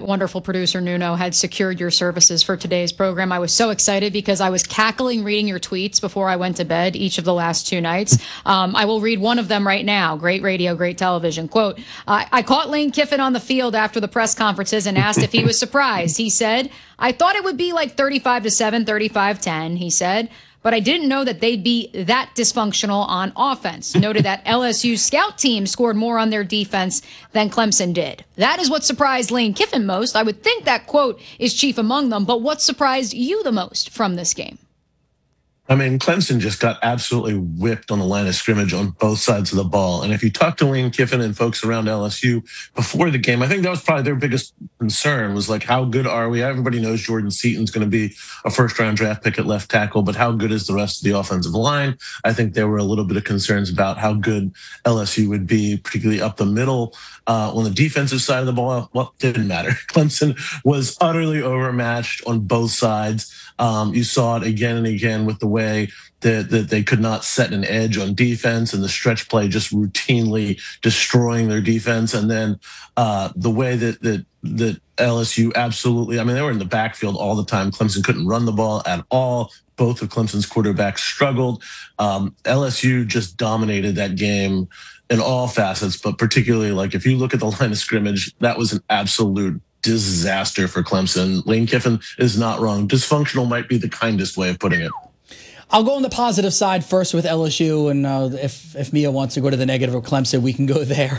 wonderful producer Nuno had secured your services for today's program. I was so excited because I was cackling reading your tweets before I went to bed each of the last 2 nights. I will read one of them right now. Great radio, great television. Quote, I caught Lane Kiffin on the field after the press conferences and asked if he was surprised. He said, I thought it would be like 35-7, 35-10, he said. But I didn't know that they'd be that dysfunctional on offense. Noted that LSU's scout team scored more on their defense than Clemson did. That is what surprised Lane Kiffin most. I would think that quote is chief among them, but what surprised you the most from this game? I mean, Clemson just got absolutely whipped on the line of scrimmage on both sides of the ball. And if you talk to Lane Kiffin and folks around LSU before the game, I think that was probably their biggest concern was like, how good are we? Everybody knows Jordan Seaton's going to be a first-round draft pick at left tackle, but how good is the rest of the offensive line? I think there were a little bit of concerns about how good LSU would be, particularly up the middle. On the defensive side of the ball, well, it didn't matter. Clemson was utterly overmatched on both sides. You saw it again and again with the way that they could not set an edge on defense and the stretch play just routinely destroying their defense. And then the way that LSU absolutely, I mean, they were in the backfield all the time. Clemson couldn't run the ball at all. Both of Clemson's quarterbacks struggled. LSU just dominated that game in all facets, but particularly like if you look at the line of scrimmage, that was an absolute disaster for Clemson. Lane Kiffin is not wrong. Dysfunctional might be the kindest way of putting it. I'll go on the positive side first with LSU, and if Mia wants to go to the negative of Clemson, we can go there.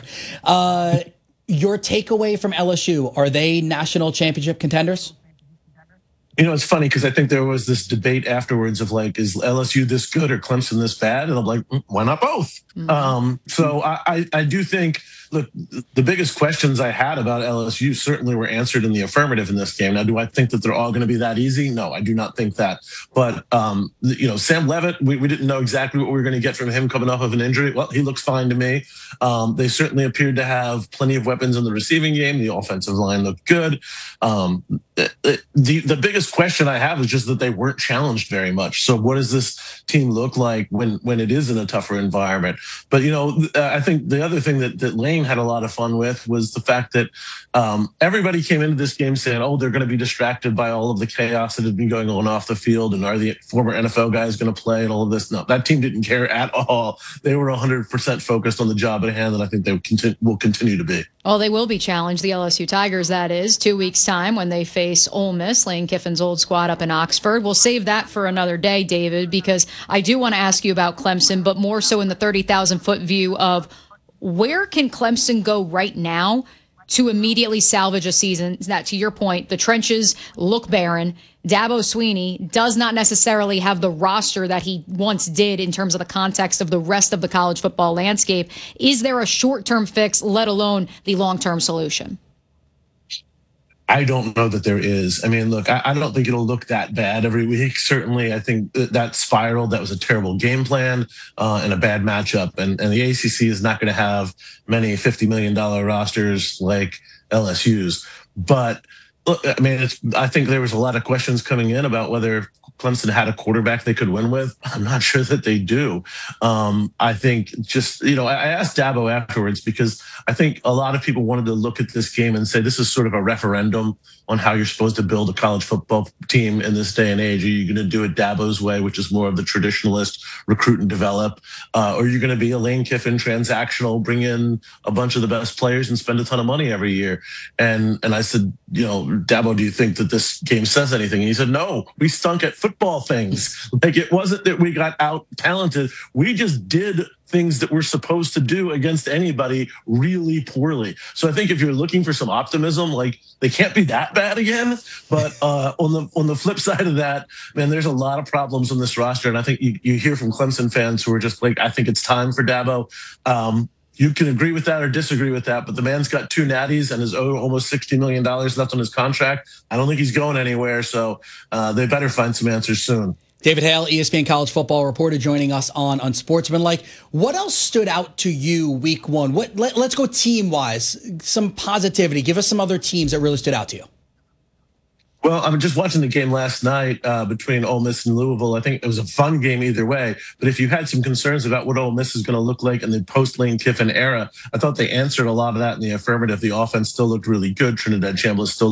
Your takeaway from LSU, are they national championship contenders? You know, it's funny because I think there was this debate afterwards of like, is LSU this good or Clemson this bad? And I'm like, why not both? Mm-hmm. So I do think, look, the biggest questions I had about LSU certainly were answered in the affirmative in this game. Now, do I think that they're all going to be that easy? No, I do not think that. But, you know, Sam Levitt, we didn't know exactly what we were going to get from him coming off of an injury. Well, he looks fine to me. They certainly appeared to have plenty of weapons in the receiving game. The offensive line looked good. The biggest question I have is just that they weren't challenged very much. So what does this team look like when it is in a tougher environment? But, you know, I think the other thing that Lane had a lot of fun with was the fact that everybody came into this game saying, oh, they're going to be distracted by all of the chaos that had been going on off the field. And are the former NFL guys going to play and all of this? No, that team didn't care at all. They were 100% focused on the job at hand. And I think they will continue to be. Well, they will be challenged, the LSU Tigers, that is, 2 weeks' time when they face Ole Miss, Lane Kiffin's old squad up in Oxford. We'll save that for another day, David, because I do want to ask you about Clemson, but more so in the 30,000-foot view of where can Clemson go right now to immediately salvage a season that, to your point, the trenches look barren. Dabo Swinney does not necessarily have the roster that he once did in terms of the context of the rest of the college football landscape. Is there a short-term fix, let alone the long-term solution? I don't know that there is. I mean, look, I don't think it'll look that bad every week. Certainly, I think that spiraled. That was a terrible game plan and a bad matchup. And the ACC is not going to have many $50 million rosters like LSU's. But look, I mean, I think there was a lot of questions coming in about whether Clemson had a quarterback they could win with. I'm not sure that they do. I think just, you know, I asked Dabo afterwards because I think a lot of people wanted to look at this game and say this is sort of a referendum on how you're supposed to build a college football team in this day and age. Are you going to do it Dabo's way, which is more of the traditionalist recruit and develop? Or are you going to be a Lane Kiffin transactional, bring in a bunch of the best players and spend a ton of money every year? And I said, you know, Dabo, do you think that this game says anything? And he said, no, we stunk at football things. Like, it wasn't that we got out talented. We just did things that we're supposed to do against anybody really poorly. So I think if you're looking for some optimism, like, they can't be that bad again. But on the flip side of that, man, there's a lot of problems on this roster. And I think you hear from Clemson fans who are just like, I think it's time for Dabo. You can agree with that or disagree with that, but the man's got 2 natties and is owed almost $60 million left on his contract. I don't think he's going anywhere, so they better find some answers soon. David Hale, ESPN college football reporter, joining us on Unsportsmanlike. What else stood out to you week one? Let's go team-wise, some positivity. Give us some other teams that really stood out to you. Well, I'm just watching the game last night between Ole Miss and Louisville. I think it was a fun game either way. But if you had some concerns about what Ole Miss is going to look like in the post-Lane Kiffin era, I thought they answered a lot of that in the affirmative. The offense still looked really good. Trinidad Chambliss still